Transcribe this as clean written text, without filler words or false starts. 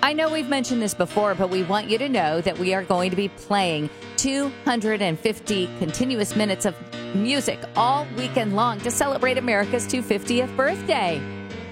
I know we've mentioned this before, but we want you to know that we are going to be playing 250 continuous minutes of music all weekend long to celebrate America's 250th birthday.